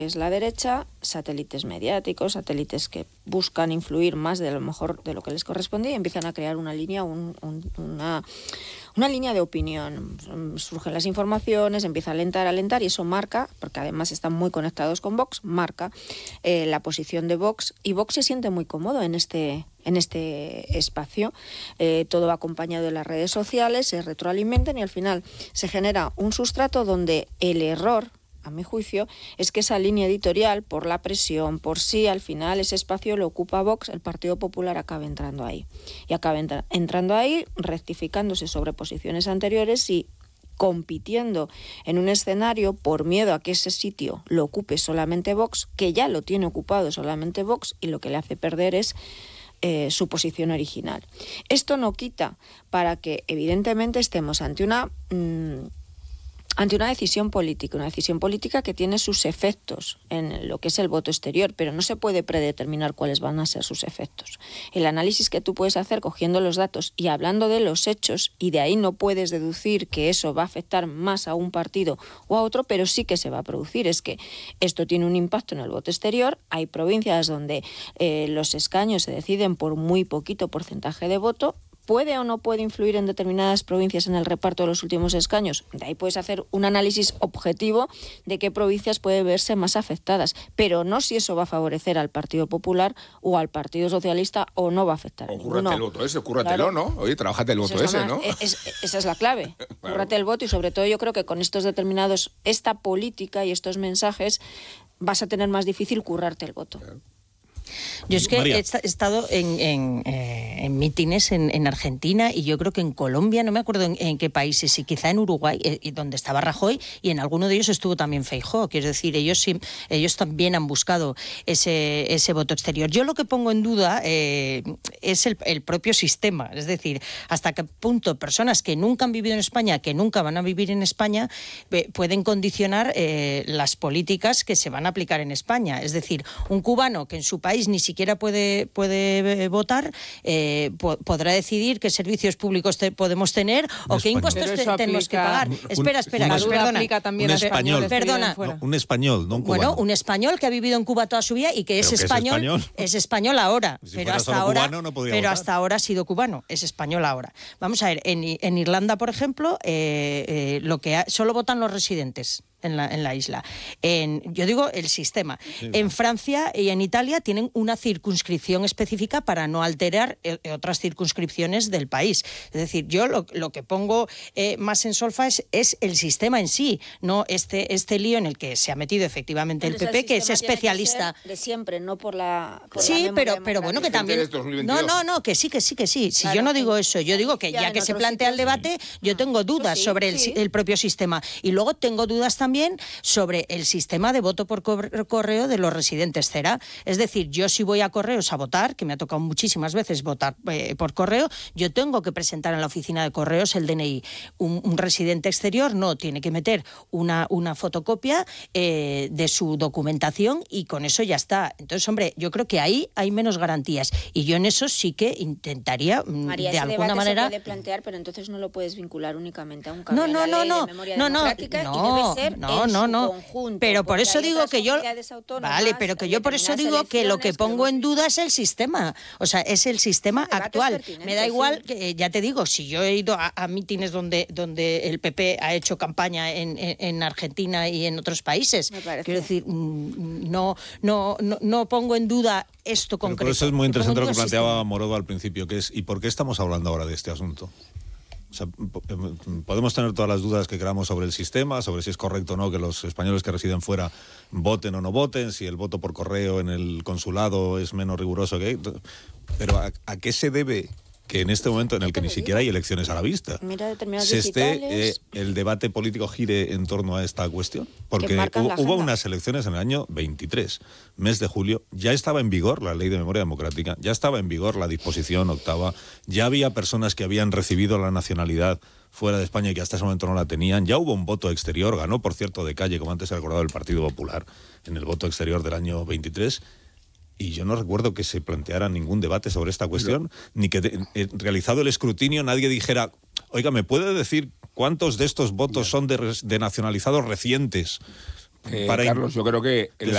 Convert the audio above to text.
es la derecha, satélites mediáticos, satélites que buscan influir más de lo mejor de lo que les correspondía y empiezan a crear una línea, una línea de opinión. Surgen las informaciones, empieza a alentar y eso marca, porque además están muy conectados con Vox, marca la posición de Vox, y Vox se siente muy cómodo en este espacio. Todo va acompañado de las redes sociales, se retroalimentan y al final se genera un sustrato donde el error, a mi juicio, es que esa línea editorial, por la presión, por si al final ese espacio lo ocupa Vox, el Partido Popular acaba entrando ahí. Y acaba entrando ahí, rectificándose sobre posiciones anteriores y compitiendo en un escenario por miedo a que ese sitio lo ocupe solamente Vox, que ya lo tiene ocupado solamente Vox, y lo que le hace perder es su posición original. Esto no quita para que evidentemente estemos ante una decisión política que tiene sus efectos en lo que es el voto exterior, pero no se puede predeterminar cuáles van a ser sus efectos. El análisis que tú puedes hacer cogiendo los datos y hablando de los hechos, y de ahí no puedes deducir que eso va a afectar más a un partido o a otro, pero sí que se va a producir. Es que esto tiene un impacto en el voto exterior. Hay provincias donde los escaños se deciden por muy poquito porcentaje de voto. ¿Puede o no puede influir en determinadas provincias en el reparto de los últimos escaños? De ahí puedes hacer un análisis objetivo de qué provincias pueden verse más afectadas, pero no si eso va a favorecer al Partido Popular o al Partido Socialista o no va a afectar a ninguno. Cúrrate el voto ese, cúrratelo, claro. ¿No? Oye, trabájate el voto ese, ¿no? Esa es la clave, claro. Cúrrate el voto, y sobre todo yo creo que con estos determinados, esta política y estos mensajes, vas a tener más difícil currarte el voto. Claro. Yo es que María, he estado en mítines en Argentina, y yo creo que en Colombia, no me acuerdo en qué países, y quizá en Uruguay, donde estaba Rajoy, y en alguno de ellos estuvo también Feijóo. Quiero decir, ellos también han buscado ese voto exterior. Yo lo que pongo en duda es el propio sistema, es decir, hasta qué punto personas que nunca han vivido en España, que nunca van a vivir en España, pueden condicionar las políticas que se van a aplicar en España. Es decir, un cubano que en su país ni siquiera puede votar, podrá decidir qué servicios públicos podemos tener o qué impuestos tenemos que pagar. Espera, perdona. Un español. Perdona. No, un español, no un cubano. Bueno, un español que ha vivido en Cuba toda su vida y que es español. Es español ahora, si pero hasta ahora cubano, no podría votar. Hasta ahora ha sido cubano, es español ahora. Vamos a ver, en Irlanda, por ejemplo, solo votan los residentes en la isla. Yo digo el sistema. Sí. En Francia y en Italia tienen una circunscripción específica para no alterar otras circunscripciones del país. Es decir, yo lo que pongo más en solfa es el sistema en sí, no este lío en el que se ha metido efectivamente el PP, que es especialista. De siempre, no por la... Sí, pero bueno, que también... No, que sí. Si claro, yo no digo eso, yo digo que ya que se plantea el debate, yo tengo dudas sobre el propio sistema. Y luego tengo dudas también sobre el sistema de voto por correo de los residentes CERA. Es decir, yo si voy a correos a votar, que me ha tocado muchísimas veces votar por correo, yo tengo que presentar en la oficina de correos el DNI. Un residente exterior no, tiene que meter una fotocopia de su documentación y con eso ya está. Entonces, hombre, yo creo que ahí hay menos garantías y yo en eso sí que intentaría María, de alguna manera... se puede plantear, pero entonces no lo puedes vincular únicamente a un cambio de la ley de memoria democrática y debe ser conjunto, pero por eso digo que yo pero que yo por eso digo que lo que pongo en duda es el sistema, o sea, es el sistema actual. Me da igual que, ya te digo, si yo he ido a mítines donde el PP ha hecho campaña en Argentina y en otros países, quiero decir, no pongo en duda esto concreto. Por eso es muy interesante lo que planteaba Morodo al principio, que es ¿y por qué estamos hablando ahora de este asunto? O sea, podemos tener todas las dudas que queramos sobre el sistema, sobre si es correcto o no que los españoles que residen fuera voten o no voten, si el voto por correo en el consulado es menos riguroso que... Pero ¿a qué se debe que en este momento en el que ni siquiera hay elecciones a la vista el debate político gire en torno a esta cuestión? Porque hubo unas elecciones en el año 23, mes de julio, ya estaba en vigor la Ley de Memoria Democrática, ya estaba en vigor la disposición octava, ya había personas que habían recibido la nacionalidad fuera de España y que hasta ese momento no la tenían, ya hubo un voto exterior, ganó por cierto de calle, como antes ha recordado el Partido Popular, en el voto exterior del año 23, y yo no recuerdo que se planteara ningún debate sobre esta cuestión, ni que realizado el escrutinio nadie dijera, oiga, ¿me puede decir cuántos de estos votos son de nacionalizados recientes? Carlos, yo creo que